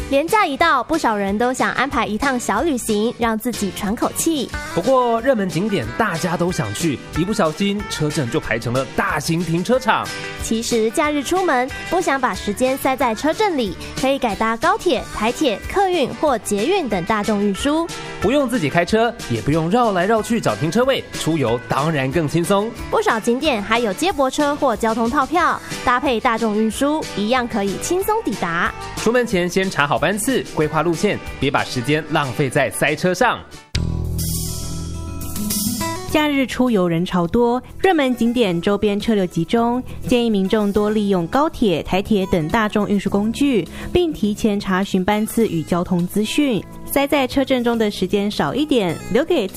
连假一到，不少人都想安排一趟小旅行，让自己喘口气。 不过热门景点大家都想去，一不小心车阵就排成了大型停车场。 其实假日出门不想把时间塞在车阵里，可以改搭高铁、台铁、客运或捷运等大众运输， 不用自己开车，也不用绕来绕去找停车位，出游当然更轻松。 不少景点还有接驳车或交通套票，搭配大众运输，一样可以轻松抵达。 出门前先查好班次，规划路线，别把时间浪费在塞车上。 假日出游人潮多，热门景点周边车流集中，建议民众多利用高铁、台铁等大众运输工具，并提前查询班次与交通资讯，塞在车阵中的时间少一点，留给自